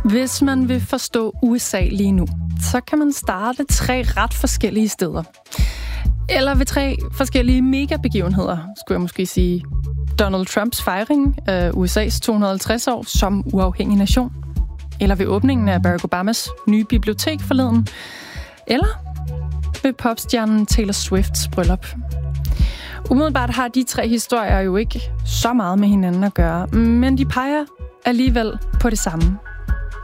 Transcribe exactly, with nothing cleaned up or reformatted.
Hvis man vil forstå U S A lige nu, så kan man starte tre ret forskellige steder. Eller ved tre forskellige megabegivenheder, skulle jeg måske sige. Donald Trumps fejring af U S A's to hundrede og halvtreds år som uafhængig nation. Eller ved åbningen af Barack Obamas nye bibliotek forleden. Eller ved popstjernen Taylor Swifts bryllup. Umiddelbart har de tre historier jo ikke så meget med hinanden at gøre, men de peger alligevel på det samme.